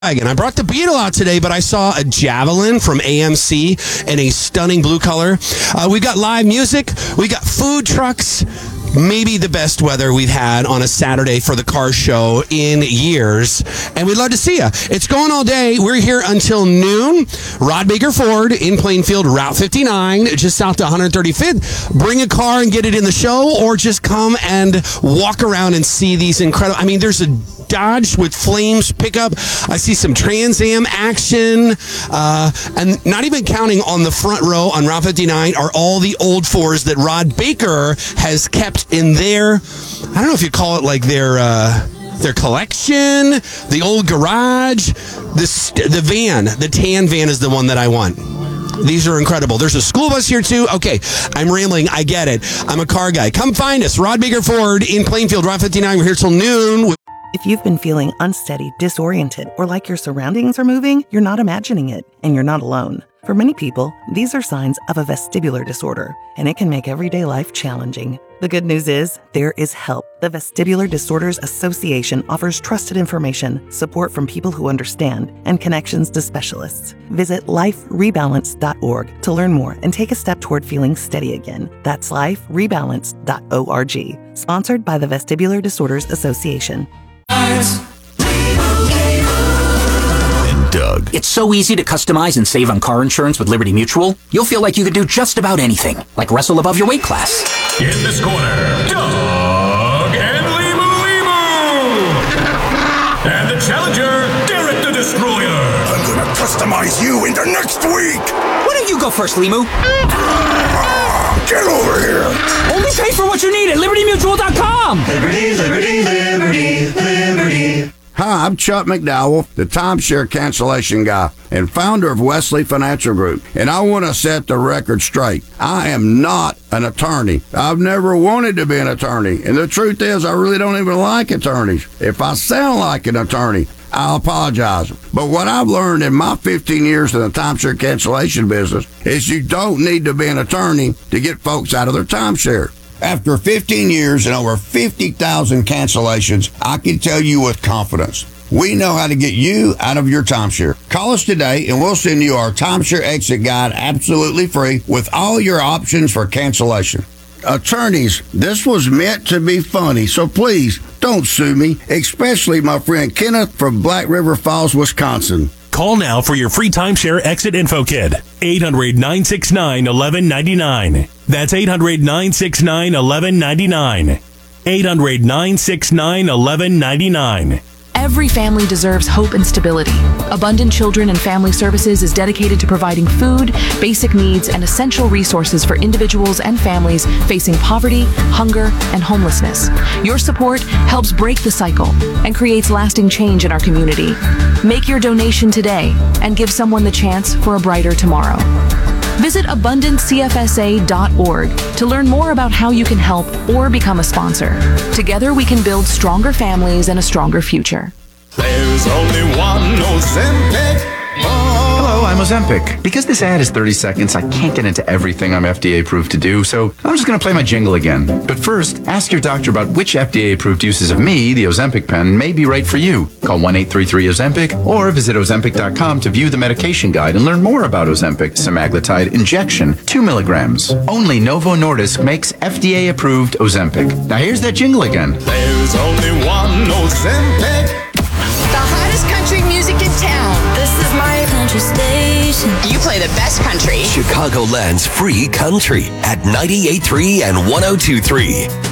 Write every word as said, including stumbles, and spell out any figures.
And I brought the Beetle out today, but I saw a Javelin from A M C in a stunning blue color. Uh, we got live music. We got food trucks. Maybe the best weather we've had on a Saturday for the car show in years. And we'd love to see you. It's going all day. We're here until noon. Rod Baker Ford in Plainfield, Route fifty-nine, just south to one hundred thirty-fifth. Bring a car and get it in the show, or just come and walk around and see these incredible... I mean, there's a Dodge with flames pickup. I see some Trans Am action. Uh, and not even counting on the front row on Route fifty-nine are all the old fours that Rod Baker has kept in their, I don't know if you call it like their uh, their collection, the old garage, the, the van, the tan van is the one that I want. These are incredible. There's a school bus here too. Okay, I'm rambling. I get it. I'm a car guy. Come find us. Rod Baker Ford in Plainfield, Route fifty-nine. We're here till noon. If you've been feeling unsteady, disoriented, or like your surroundings are moving, you're not imagining it, and you're not alone. For many people, these are signs of a vestibular disorder, and it can make everyday life challenging. The good news is, there is help. The Vestibular Disorders Association offers trusted information, support from people who understand, and connections to specialists. Visit life rebalance dot org to learn more and take a step toward feeling steady again. That's life rebalance dot org. Sponsored by the Vestibular Disorders Association. Doug. It's so easy to customize and save on car insurance with Liberty Mutual. You'll feel like you could do just about anything, like wrestle above your weight class. In this corner, Doug and Limu Limu! And the challenger, Derek the Destroyer! I'm gonna customize you into next week! Why don't you go first, Limu? Get over here! Only pay for what you need at liberty mutual dot com! Liberty, liberty, liberty, liberty. Hi, I'm Chuck McDowell, the timeshare cancellation guy and founder of Wesley Financial Group, and I want to set the record straight. I am not an attorney. I've never wanted to be an attorney, and the truth is I really don't even like attorneys. If I sound like an attorney, I'll apologize. But what I've learned in my fifteen years in the timeshare cancellation business is you don't need to be an attorney to get folks out of their timeshare. After fifteen years and over fifty thousand cancellations, I can tell you with confidence, we know how to get you out of your timeshare. Call us today and we'll send you our timeshare exit guide absolutely free with all your options for cancellation. Attorneys, this was meant to be funny, so please don't sue me, especially my friend Kenneth from Black River Falls, Wisconsin. Call now for your free timeshare exit info kit. eight hundred, nine six nine, one one nine nine. That's eight hundred, nine six nine, one one nine nine. eight hundred, nine six nine, one one nine nine. Every family deserves hope and stability. Abundant Children and Family Services is dedicated to providing food, basic needs, and essential resources for individuals and families facing poverty, hunger, and homelessness. Your support helps break the cycle and creates lasting change in our community. Make your donation today and give someone the chance for a brighter tomorrow. Visit abundant c f s a dot org to learn more about how you can help or become a sponsor. Together we can build stronger families and a stronger future. There's only one Ozempic. Hello, I'm Ozempic. Because this ad is thirty seconds, I can't get into everything I'm F D A approved to do, so I'm just going to play my jingle again. But first, ask your doctor about which F D A approved uses of me, the Ozempic pen, may be right for you. Call one eight three three Ozempic or visit ozempic dot com to view the medication guide and learn more about Ozempic semaglutide injection, two milligrams. Only Novo Nordisk makes F D A approved Ozempic. Now here's that jingle again. There's only one Ozempic. The hottest country music in town. This is my country station. You play the best country. Chicagoland's free country at ninety-eight point three and one oh two point three.